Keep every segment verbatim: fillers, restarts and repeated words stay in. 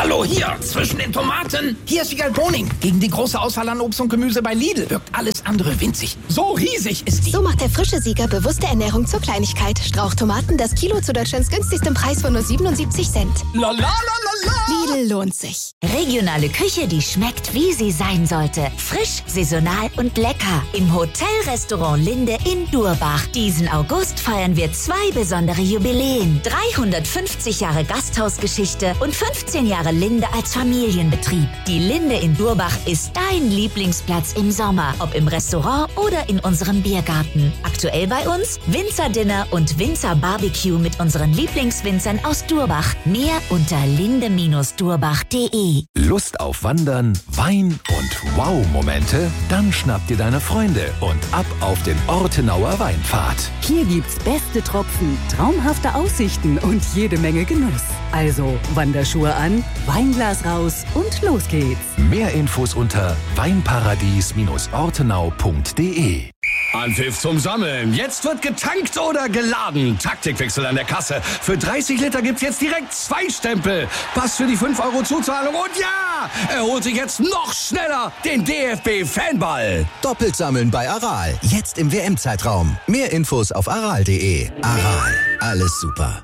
Hallo, hier, zwischen den Tomaten. Hier ist Vigal Boning. Gegen die große Auswahl an Obst und Gemüse bei Lidl wirkt alles andere winzig. So riesig ist die. So macht der frische Sieger bewusste Ernährung zur Kleinigkeit. Strauchtomaten, das Kilo zu Deutschlands günstigstem Preis von nur siebenundsiebzig Cent. La la la la la. Lidl lohnt sich. Regionale Küche, die schmeckt, wie sie sein sollte. Frisch, saisonal und lecker. Im Hotelrestaurant Linde in Durbach. Diesen August feiern wir zwei besondere Jubiläen. dreihundertfünfzig Jahre Gasthausgeschichte und fünfzehn Jahre Linde als Familienbetrieb. Die Linde in Durbach ist dein Lieblingsplatz im Sommer, ob im Restaurant oder in unserem Biergarten. Aktuell bei uns Winzerdinner und Winzerbarbecue mit unseren Lieblingswinzern aus Durbach. Mehr unter linde Bindestrich durbach punkt de. Lust auf Wandern, Wein und Wow-Momente? Dann schnapp dir deine Freunde und ab auf den Ortenauer Weinpfad. Hier gibt's beste Tropfen, traumhafte Aussichten und jede Menge Genuss. Also Wanderschuhe an, Weinglas raus und los geht's. Mehr Infos unter weinparadies Bindestrich ortenau punkt de. Anpfiff zum Sammeln. Jetzt wird getankt oder geladen. Taktikwechsel an der Kasse. Für dreißig Liter gibt's jetzt direkt zwei Stempel. Pass für die fünf Euro Zuzahlung. Und ja, er holt sich jetzt noch schneller den D F B-Fanball. Doppelt sammeln bei Aral. Jetzt im W M-Zeitraum. Mehr Infos auf aral punkt de. Aral. Alles super.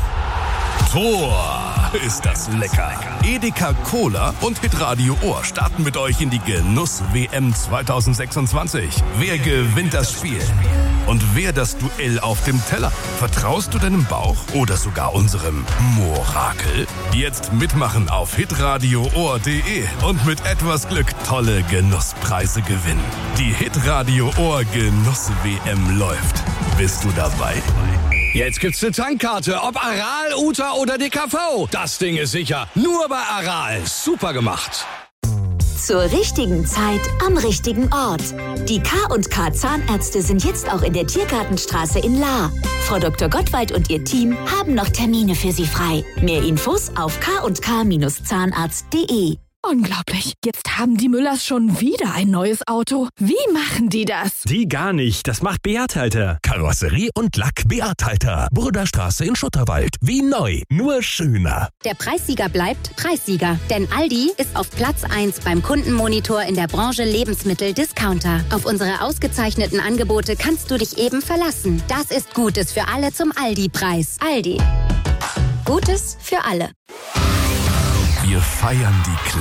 Tor, ist das lecker. Edeka Cola und Hitradio Ohr starten mit euch in die Genuss-W M zwanzig sechsundzwanzig. Wer gewinnt das Spiel? Und wer das Duell auf dem Teller? Vertraust du deinem Bauch oder sogar unserem Morakel? Jetzt mitmachen auf hitradio ohr punkt de und mit etwas Glück tolle Genusspreise gewinnen. Die Hitradio Ohr Genuss-W M läuft. Bist du dabei? Jetzt gibt's eine Tankkarte, ob Aral, Uta oder D K V. Das Ding ist sicher. Nur bei Aral. Super gemacht. Zur richtigen Zeit am richtigen Ort. Die K und K Zahnärzte sind jetzt auch in der Tiergartenstraße in Lahr. Frau Doktor Gottwald und ihr Team haben noch Termine für Sie frei. Mehr Infos auf k und k Bindestrich zahnarzt punkt de. Unglaublich. Jetzt haben die Müllers schon wieder ein neues Auto. Wie machen die das? Die gar nicht. Das macht Beat Halter. Karosserie und Lack Beat Halter. Burderstraße in Schutterwald. Wie neu, nur schöner. Der Preissieger bleibt Preissieger. Denn Aldi ist auf Platz eins beim Kundenmonitor in der Branche Lebensmittel-Discounter. Auf unsere ausgezeichneten Angebote kannst du dich eben verlassen. Das ist Gutes für alle zum Aldi-Preis. Aldi. Gutes für alle. Wir feiern die Klasse.